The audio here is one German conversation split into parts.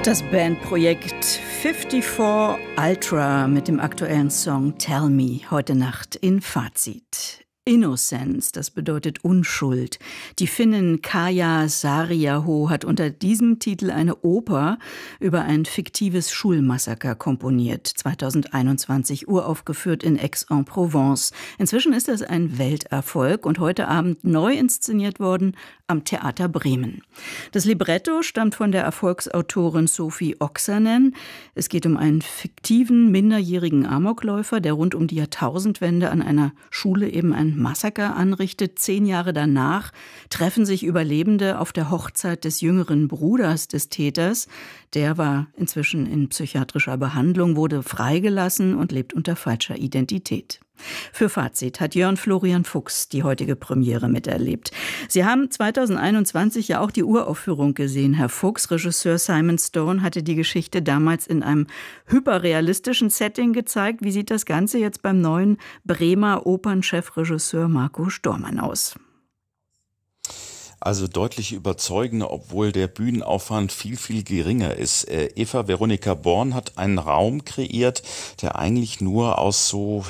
Das Bandprojekt 54 Ultra mit dem aktuellen Song Tell Me heute Nacht in Fazit. Innocence, das bedeutet Unschuld. Die Finnin Kaija Saariaho hat unter diesem Titel eine Oper über ein fiktives Schulmassaker komponiert. 2021 uraufgeführt in Aix-en-Provence. Inzwischen ist das ein Welterfolg und heute Abend neu inszeniert worden am Theater Bremen. Das Libretto stammt von der Erfolgsautorin Sophie Oksanen. Es geht um einen fiktiven, minderjährigen Amokläufer, der rund um die Jahrtausendwende an einer Schule eben ein Massaker anrichtet. 10 Jahre danach treffen sich Überlebende auf der Hochzeit des jüngeren Bruders des Täters. Der war inzwischen in psychiatrischer Behandlung, wurde freigelassen und lebt unter falscher Identität. Für Fazit hat Jörn Florian Fuchs die heutige Premiere miterlebt. Sie haben 2021 ja auch die Uraufführung gesehen, Herr Fuchs. Regisseur Simon Stone hatte die Geschichte damals in einem hyperrealistischen Setting gezeigt. Wie sieht das Ganze jetzt beim neuen Bremer Opernchefregisseur Marco Stormann aus? Also deutlich überzeugender, obwohl der Bühnenaufwand viel, viel geringer ist. Eva Veronika Born hat einen Raum kreiert, der eigentlich nur aus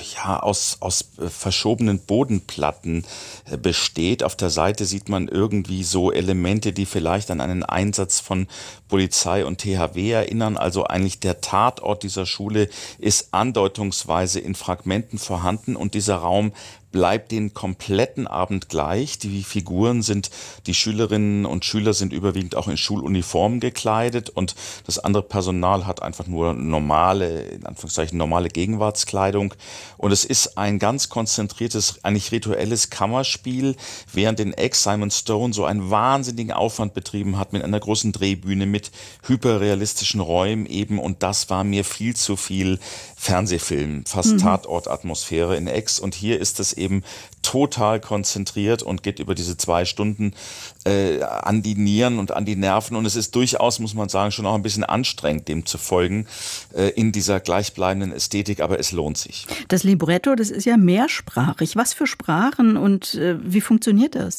verschobenen Bodenplatten besteht. Auf der Seite sieht man irgendwie so Elemente, die vielleicht an einen Einsatz von Polizei und THW erinnern. Also eigentlich der Tatort dieser Schule ist andeutungsweise in Fragmenten vorhanden und dieser Raum bleibt den kompletten Abend gleich. Die Figuren die Schülerinnen und Schüler sind überwiegend auch in Schuluniformen gekleidet und das andere Personal hat einfach nur normale, in Anführungszeichen normale Gegenwartskleidung. Und es ist ein ganz konzentriertes, eigentlich rituelles Kammerspiel, während in Aix Simon Stone so einen wahnsinnigen Aufwand betrieben hat mit einer großen Drehbühne, mit hyperrealistischen Räumen eben. Und das war mir viel zu viel Fernsehfilm, fast Tatortatmosphäre in Aix. Und hier ist es eben total konzentriert und geht über diese 2 Stunden an die Nieren und an die Nerven. Und es ist durchaus, muss man sagen, schon auch ein bisschen anstrengend, dem zu folgen in dieser gleichbleibenden Ästhetik. Aber es lohnt sich. Das Libretto, das ist ja mehrsprachig. Was für Sprachen und wie funktioniert das?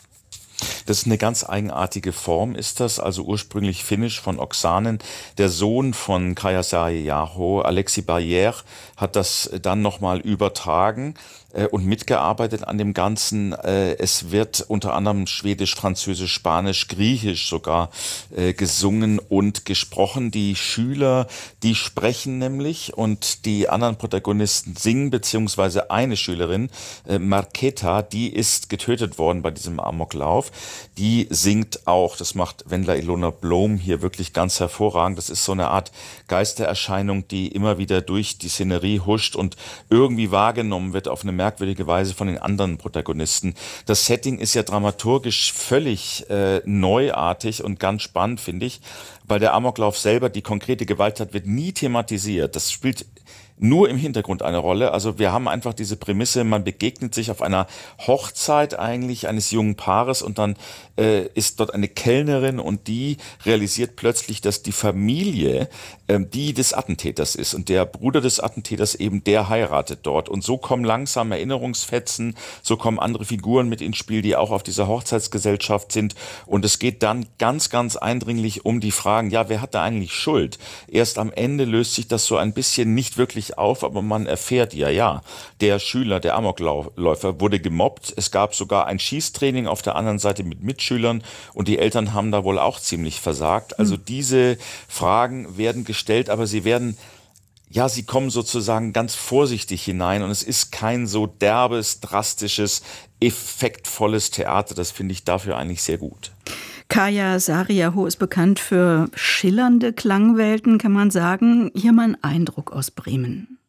Das ist eine ganz eigenartige Form, ist das, also ursprünglich finnisch von Oksanen. Der Sohn von Kaija Saariaho, Alexis Barrière, hat das dann nochmal übertragen und mitgearbeitet an dem Ganzen. Es wird unter anderem Schwedisch, Französisch, Spanisch, Griechisch sogar gesungen und gesprochen. Die Schüler, die sprechen nämlich und die anderen Protagonisten singen, beziehungsweise eine Schülerin, Marketa, die ist getötet worden bei diesem Amoklauf. Die singt auch, das macht Wendla Ilona Blom hier wirklich ganz hervorragend. Das ist so eine Art Geistererscheinung, die immer wieder durch die Szenerie huscht und irgendwie wahrgenommen wird auf eine merkwürdige Weise von den anderen Protagonisten. Das Setting ist ja dramaturgisch völlig neuartig und ganz spannend, finde ich, weil der Amoklauf selber, die konkrete Gewalttat, wird nie thematisiert. Das spielt nur im Hintergrund eine Rolle. Also wir haben einfach diese Prämisse, man begegnet sich auf einer Hochzeit eigentlich eines jungen Paares und dann ist dort eine Kellnerin und die realisiert plötzlich, dass die Familie die des Attentäters ist und der Bruder des Attentäters eben, der heiratet dort. Und so kommen langsam Erinnerungsfetzen, so kommen andere Figuren mit ins Spiel, die auch auf dieser Hochzeitsgesellschaft sind. Und es geht dann ganz, ganz eindringlich um die Fragen, ja, wer hat da eigentlich Schuld? Erst am Ende löst sich das so ein bisschen nicht wirklich auf, aber man erfährt ja, der Schüler, der Amokläufer wurde gemobbt. Es gab sogar ein Schießtraining auf der anderen Seite mit Mitschülern und die Eltern haben da wohl auch ziemlich versagt. Also diese Fragen werden gestellt, aber sie kommen sozusagen ganz vorsichtig hinein und es ist kein so derbes, drastisches, effektvolles Theater. Das finde ich dafür eigentlich sehr gut. Kaija Saariaho ist bekannt für schillernde Klangwelten, kann man sagen. Hier mal ein Eindruck aus Bremen.